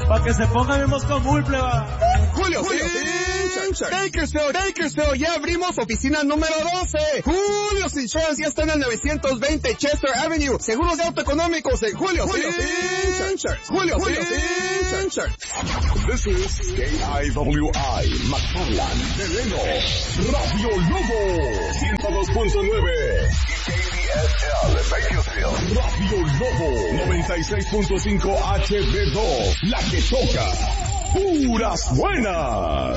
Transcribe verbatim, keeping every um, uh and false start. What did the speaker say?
para que se ponga bien moscomul, pleba. Julio, Julio, Bakersfield, Bakersfield, ya abrimos oficina número doce. Julio's Insurance ya está en el novecientos veinte Chester Avenue. Seguros de auto económicos en Julio's Insurance. Julio's Insurance. This is K I W I, McFarland, Deleno, Radio Lobo, ciento dos punto nueve. Y K D S L, Bakersfield, Radio Lobo, noventa y seis punto cinco H D dos, la que toca puras buenas.